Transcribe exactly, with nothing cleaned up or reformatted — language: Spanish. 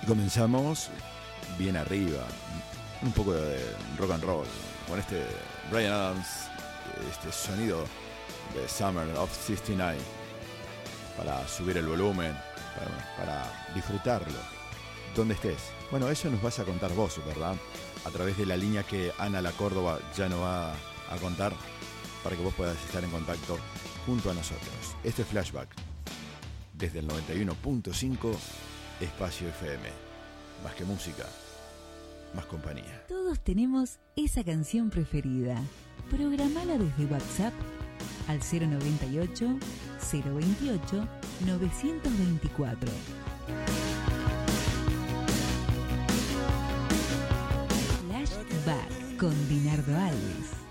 Y comenzamos bien arriba, un poco de rock and roll, con este Bryan Adams, este sonido de Summer of sesenta y nueve, para subir el volumen, para, para disfrutarlo, donde estés. Bueno, eso nos vas a contar vos, ¿verdad? A través de la línea que Ana La Córdoba ya nos va a contar, para que vos puedas estar en contacto junto a nosotros. Este Flashback, desde el noventa y uno punto cinco Espacio F M. Más que música, más compañía. Todos tenemos esa canción preferida. Programala desde WhatsApp al cero noventa y ocho, cero veintiocho, novecientos veinticuatro. Flashback con Dinardo Alves.